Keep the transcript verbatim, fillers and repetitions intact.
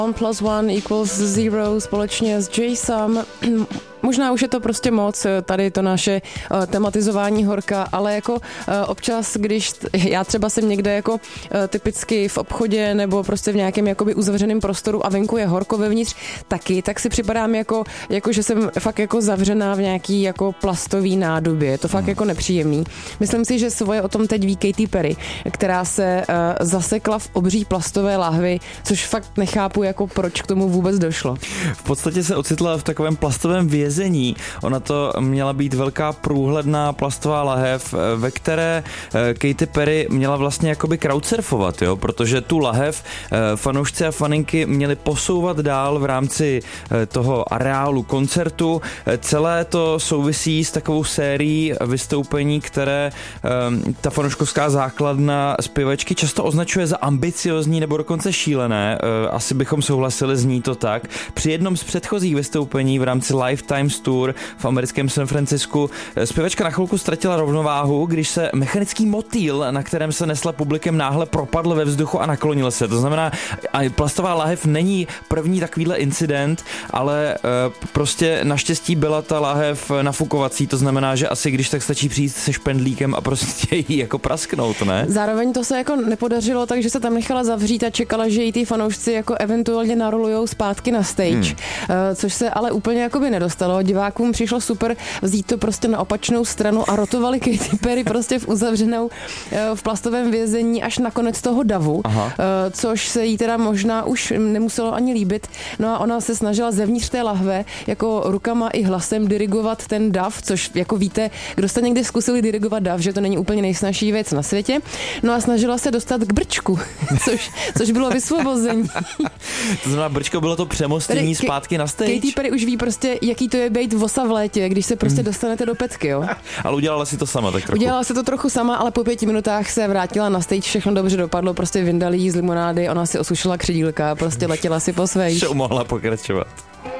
One plus one equals zero společně s Jason. Možná už je to prostě moc, tady to naše uh, tematizování horka, ale jako uh, občas, když já třeba jsem někde jako uh, typicky v obchodě nebo prostě v nějakém jakoby uzavřeném prostoru a venku je horko vevnitř taky, tak si připadám jako, jako že jsem fakt jako zavřená v nějaký jako plastový nádobě. Je to fakt jako nepříjemný. Myslím si, že svoje o tom teď ví Katy Perry, která se uh, zasekla v obří plastové lahvi, což fakt nechápu, jako proč k tomu vůbec došlo. V podstatě se ocitla v takovém plastovém vězení. Ona to měla být velká průhledná plastová lahev, ve které Katy Perry měla vlastně jakoby crowdsurfovat, jo, protože tu lahev fanoušci a faninky měli posouvat dál v rámci toho areálu koncertu. Celé to souvisí s takovou sérií vystoupení, které ta fanouškovská základna zpěvačky často označuje za ambiciozní nebo dokonce šílené. Asi bychom souhlasili, zní to tak. Při jednom z předchozích vystoupení v rámci Lifetime Tour v americkém San Francisku zpěvačka na chvilku ztratila rovnováhu, když se mechanický motýl, na kterém se nesla publikem, náhle propadl ve vzduchu a naklonil se. To znamená, plastová lahev není první takovýhle incident, ale prostě naštěstí byla ta lahev nafukovací, to znamená, že asi když tak stačí přijít se špendlíkem a prostě jí jako prasknout, ne? Zároveň to se jako nepodařilo, takže se tam nechala zavřít a čekala, že jí ty fanoušci jako eventuálně narolujou zpátky na stage, hmm. což se ale úplně jako by nedostalo. Divákům přišlo super vzít to prostě na opačnou stranu a rotovali Katy Perry prostě v uzavřenou v plastovém vězení až na konec toho davu, Aha. což se jí teda možná už nemuselo ani líbit. No a ona se snažila zevnitř té lahve jako rukama i hlasem dirigovat ten dav, což jako víte, kdo jste někdy zkusili dirigovat dav, že to není úplně nejsnažší věc na světě. No a snažila se dostat k brčku, což, což bylo vysvobození. To znamená, brčko bylo to přemostění zpátky na stage. Katy Perry už ví prostě, jaký to je být vosa v létě, když se prostě dostanete do petky, jo. Ale udělala si to sama tak trochu. Udělala si to trochu sama, ale po pěti minutách se vrátila na stage, všechno dobře dopadlo, prostě vyndali jí z limonády, ona si osušila křidílka, prostě letěla si po své. Show mohla pokračovat.